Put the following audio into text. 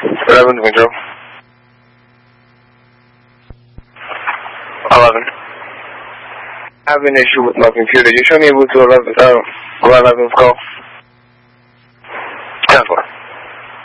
11 control. 11. I have an issue with my computer. You show me able to 11's call.